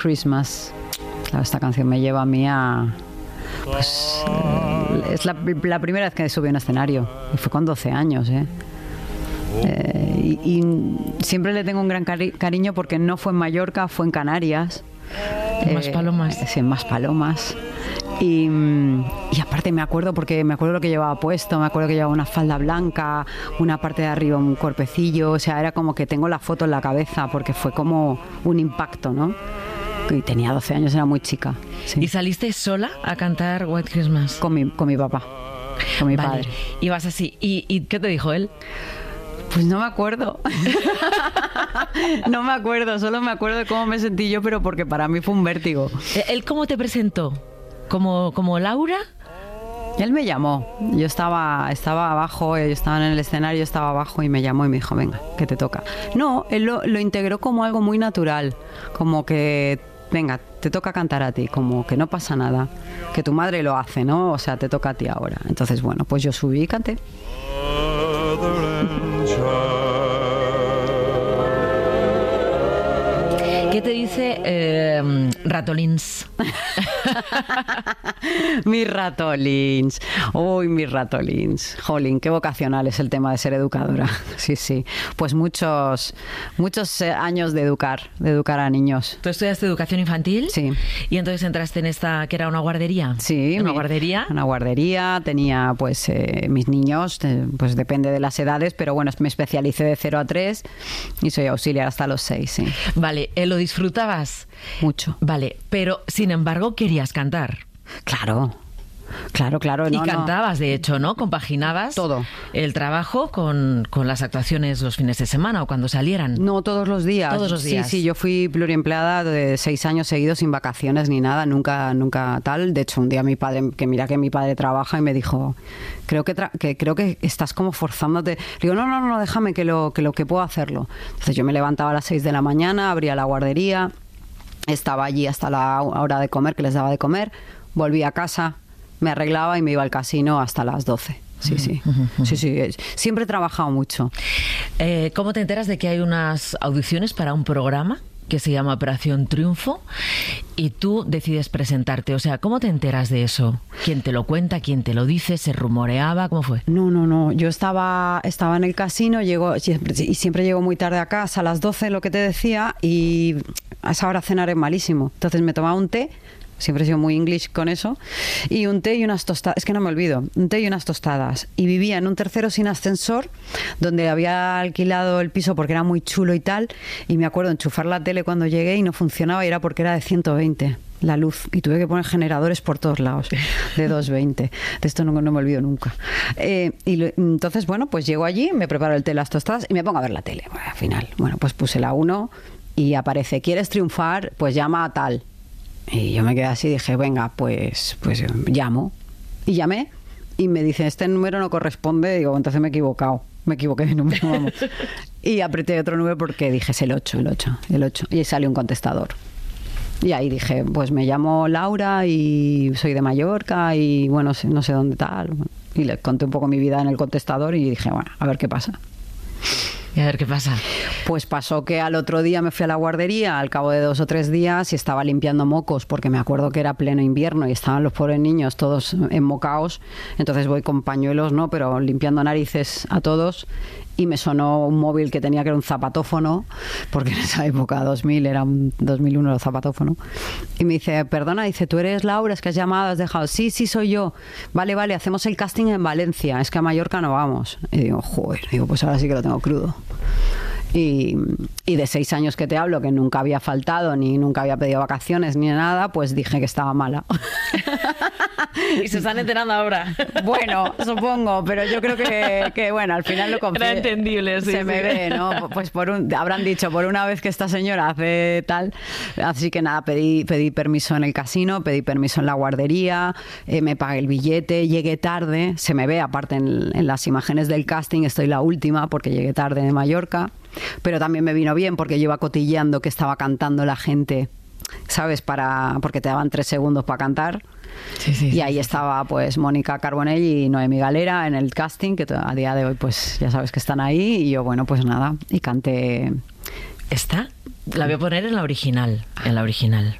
Christmas. Claro, esta canción me lleva a mí a... Pues, es la primera vez que subí a un escenario. Y fue con 12 años, y siempre le tengo un gran cariño porque no fue en Mallorca, fue en Canarias. Maspalomas. Sí, en Maspalomas. Y aparte me acuerdo lo que llevaba puesto, me acuerdo que llevaba una falda blanca, una parte de arriba un cuerpecillo, o sea, era como que tengo la foto en la cabeza porque fue como un impacto, ¿no? Y tenía 12 años, era muy chica. Sí. ¿Y saliste sola a cantar White Christmas? Con mi papá, con mi padre. Ibas así. ¿Y qué te dijo él? Pues no me acuerdo. No me acuerdo, solo me acuerdo de cómo me sentí yo, pero porque para mí fue un vértigo. ¿Él cómo te presentó? ¿Como Laura? Él me llamó. Yo estaba abajo, yo estaba en el escenario, estaba abajo y me llamó y me dijo, venga, que te toca. No, él lo integró como algo muy natural, como que, venga, te toca cantar a ti, como que no pasa nada, que tu madre lo hace, ¿no? O sea, te toca a ti ahora. Entonces, bueno, pues yo subí y canté. ¿Qué te dice Ratolins? Mis ratolins. Uy, mis ratolins. Jolín, qué vocacional es el tema de ser educadora. Sí, sí. Pues muchos años de educar a niños. ¿Tú estudiaste educación infantil? Sí. ¿Y entonces entraste en esta, que era una guardería? Sí. ¿Una guardería? Una guardería. Tenía, pues, mis niños, pues depende de las edades, pero bueno, me especialicé de 0 a 3 y soy auxiliar hasta los 6, sí. Vale, ¿lo disfrutabas? Mucho. Vale, pero sin embargo querías cantar. Claro. Y cantabas, de hecho, ¿no? Compaginabas todo. El trabajo con las actuaciones los fines de semana o cuando salieran. No, todos los días. Todos los días. Sí, yo fui pluriempleada de 6 años seguidos sin vacaciones ni nada, nunca tal. De hecho, un día mi padre, que mira que mi padre trabaja, y me dijo, creo que estás como forzándote. Le digo, no, déjame que puedo hacerlo. Entonces yo me levantaba a las 6 de la mañana, abría la guardería, estaba allí hasta la hora de comer, que les daba de comer, volvía a casa, me arreglaba y me iba al casino hasta las 12. Sí. Siempre he trabajado mucho. ¿Cómo te enteras de que hay unas audiciones para un programa que se llama Operación Triunfo y tú decides presentarte? O sea, ¿cómo te enteras de eso? ¿Quién te lo cuenta? ¿Quién te lo dice? ¿Se rumoreaba? ¿Cómo fue? No. Yo estaba en el casino, siempre llego muy tarde a casa, a las 12, lo que te decía, y a esa hora cenar es malísimo. Entonces me tomaba un té. Siempre he sido muy English con eso. Y un té y unas tostadas. Es que no me olvido. Un té y unas tostadas. Y vivía en un tercero sin ascensor, donde había alquilado el piso porque era muy chulo y tal. Y me acuerdo enchufar la tele cuando llegué y no funcionaba, y era porque era de 120 la luz. Y tuve que poner generadores por todos lados, de 220. De esto no me olvido nunca. Entonces, bueno, pues llego allí, me preparo el té, las tostadas y me pongo a ver la tele. Bueno, al final, pues puse la 1 y aparece, ¿quieres triunfar? Pues llama a tal. Y yo me quedé así y dije, venga, pues llamo. Y llamé y me dice, este número no corresponde. Digo, entonces me he equivocado. Me equivoqué de número, vamos. Y apreté otro número porque dije, es el 8. Y salió un contestador. Y ahí dije, pues me llamo Laura y soy de Mallorca y bueno, no sé dónde tal. Y le conté un poco mi vida en el contestador y dije, bueno, a ver qué pasa. Y a ver qué pasa. Pues pasó que al otro día me fui a la guardería, al cabo de 2 o 3 días, y estaba limpiando mocos, porque me acuerdo que era pleno invierno y estaban los pobres niños todos enmocaos. Entonces voy con pañuelos, ¿no? Pero limpiando narices a todos. Y me sonó un móvil que tenía, que era un zapatófono, porque en esa época, 2000, era un 2001 el zapatófono. Y me dice, perdona, dice, ¿tú eres Laura? Es que has llamado, has dejado. Sí, soy yo. Vale, hacemos el casting en Valencia, es que a Mallorca no vamos. Y digo, joder, pues ahora sí que lo tengo crudo. Y de 6 años que te hablo, que nunca había faltado, ni nunca había pedido vacaciones, ni nada, pues dije que estaba mala. Y se están enterando ahora. Bueno, supongo, pero yo creo que bueno, al final lo confío. Era entendible, sí. Se me ve, ¿no? Pues habrán dicho, por una vez que esta señora hace tal. Así que nada, pedí permiso en el casino, pedí permiso en la guardería, me pagué el billete, llegué tarde, se me ve, aparte en las imágenes del casting, estoy la última porque llegué tarde de Mallorca. Pero también me vino bien porque yo iba cotilleando que estaba cantando la gente, ¿sabes? Porque te daban 3 segundos para cantar. Sí, y ahí estaba pues Mónica Carbonell y Noemí Galera en el casting, que a día de hoy pues ya sabes que están ahí. Y yo, bueno, pues nada, y canté. ¿Está? La voy a poner en la original, en la original.